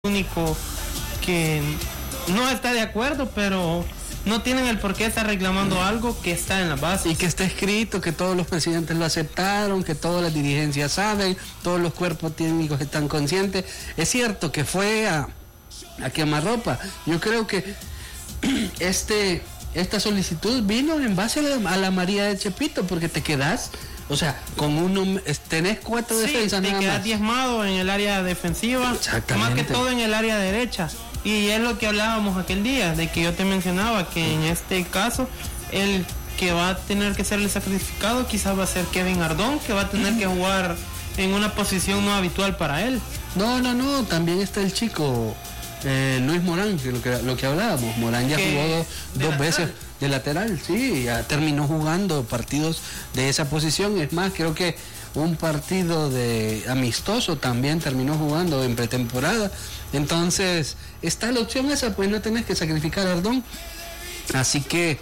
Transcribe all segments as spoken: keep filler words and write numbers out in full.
único que no está de acuerdo, pero no tienen el por qué estar reclamando algo que está en la base. Y que está escrito, que todos los presidentes lo aceptaron, que todas las dirigencias saben, todos los cuerpos técnicos están conscientes. Es cierto que fue a, a quemarropa. Yo creo que este esta solicitud vino en base a la, a la María de Chepito, porque te quedas, o sea, con uno, tenés cuatro sí, defensas te nada quedas más. diezmado en el área defensiva, más que todo en el área derecha. Y es lo que hablábamos aquel día, de que yo te mencionaba que en este caso el que va a tener que ser el sacrificado quizás va a ser Kevin Ardón, que va a tener que jugar en una posición no habitual para él. No, no, no, también está el chico eh, Luis Morán, que lo que lo que hablábamos. Morán ya jugó dos, dos veces de lateral, sí, ya terminó jugando partidos de esa posición. Es más, creo que un partido de amistoso también terminó jugando en pretemporada. Entonces, está la opción esa, pues no tenés que sacrificar a Ardón. Así que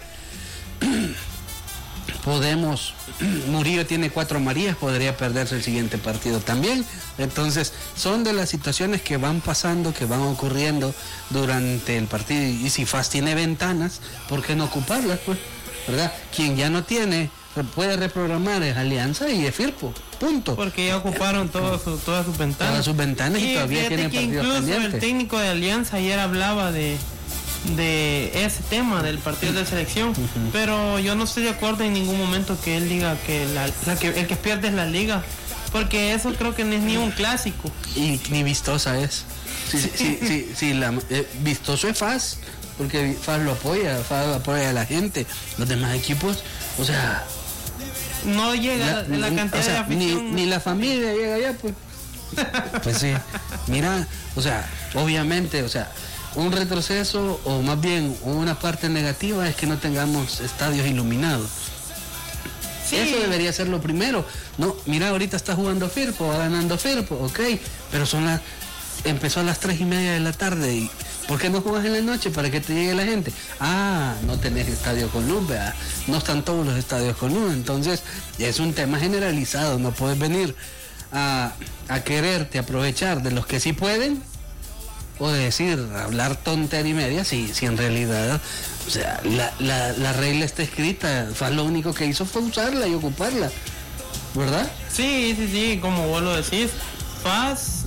podemos, Murillo tiene cuatro amarillas, podría perderse el siguiente partido también. Entonces, son de las situaciones que van pasando, que van ocurriendo durante el partido. Y si F A S tiene ventanas, ¿por qué no ocuparlas, pues? ¿Verdad? Quien ya no tiene, puede reprogramar es Alianza y es Firpo, punto. Porque ya ocuparon todo su, todas sus ventanas. Todas sus ventanas y, y todavía tienen partidos incluso pendientes. El técnico de Alianza ayer hablaba de de ese tema del partido de selección, uh-huh. Pero yo no estoy de acuerdo en ningún momento que él diga que, la, la que el que pierde es la liga, porque eso creo que no es ni un clásico. Y ni vistosa es. Sí, sí, sí, sí, sí la, eh, vistoso es F A S, porque F A S lo apoya, F A S apoya a la gente. Los demás equipos, o sea, no llega la, la cantidad o sea, de afición. Ni, ni la familia llega allá, pues. Pues sí, mira, o sea, obviamente, o sea, un retroceso o más bien una parte negativa es que no tengamos estadios iluminados. Sí. Eso debería ser lo primero. No, mira, ahorita está jugando Firpo, va ganando Firpo, ok, pero son las, empezó a las tres y media de la tarde. Y ¿por qué no juegas en la noche para que te llegue la gente? Ah, no tenés estadio con luz, ¿verdad? No están todos los estadios con luz, entonces es un tema generalizado. No puedes venir a, a quererte aprovechar de los que sí pueden, o decir, hablar tontería y media, si, si en realidad, o sea, la, la, la regla está escrita. F A S lo único que hizo fue usarla y ocuparla, ¿verdad? Sí, sí, sí, como vos lo decís, F A S,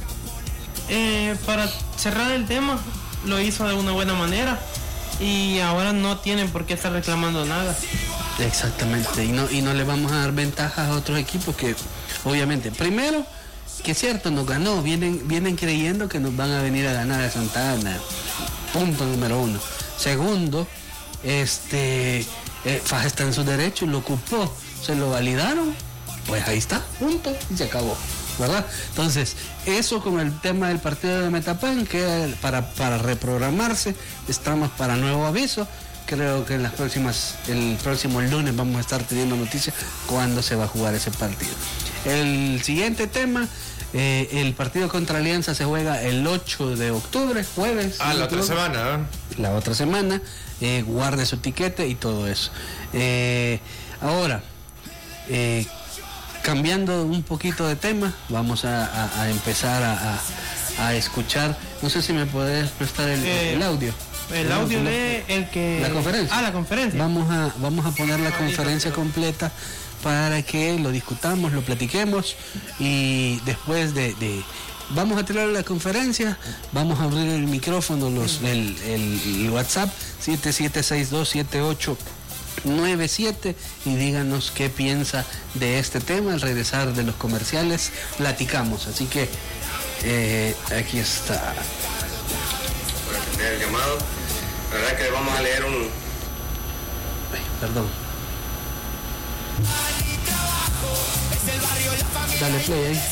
eh, para cerrar el tema, lo hizo de una buena manera y ahora no tienen por qué estar reclamando nada. Exactamente, y no, y no le vamos a dar ventajas a otros equipos que, obviamente, primero, que es cierto, nos ganó, vienen, vienen creyendo que nos van a venir a ganar a Santa Ana, punto número uno. Segundo, este, eh, F A S está en su derecho, lo ocupó, se lo validaron, pues ahí está, punto, y se acabó, ¿verdad? Entonces, eso con el tema del partido de Metapan, que para, para reprogramarse, estamos para nuevo aviso. Creo que en las próximas, el próximo lunes vamos a estar teniendo noticias cuándo se va a jugar ese partido. El siguiente tema, eh, el partido contra Alianza se juega el ocho de octubre, jueves. Ah, la otra semana, ¿eh? La otra semana, eh, guarde su tiquete y todo eso. Eh, ahora, eh, cambiando un poquito de tema, vamos a, a, a empezar a, a, a escuchar, no sé si me podés prestar el, eh, el audio. El audio no, de el que... La conferencia. Ah, la conferencia. Vamos a, vamos a poner la conferencia completa para que lo discutamos, lo platiquemos y después de... de vamos a tirar la conferencia, vamos a abrir el micrófono, los el, el, el WhatsApp siete siete seis dos siete ocho nueve siete y díganos qué piensa de este tema. Al regresar de los comerciales platicamos, así que eh, aquí está. Por atender el llamado, la verdad que vamos a leer un... Ay, perdón. Dale play ahí.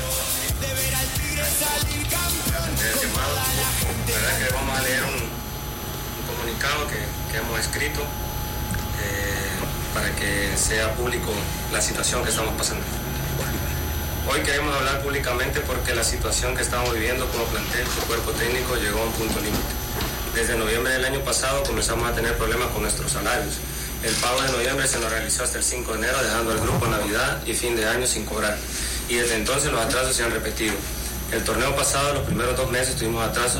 Para atender el llamado, la verdad que vamos a leer un, un comunicado que, que hemos escrito eh, para que sea público la situación que estamos pasando. Hoy queremos hablar públicamente porque la situación que estamos viviendo como plantel, su cuerpo técnico, llegó a un punto límite. Desde noviembre del año pasado comenzamos a tener problemas con nuestros salarios. El pago de noviembre se nos realizó hasta el cinco de enero, dejando al grupo Navidad y fin de año sin cobrar. Y desde entonces los atrasos se han repetido. El torneo pasado, los primeros dos meses tuvimos atrasos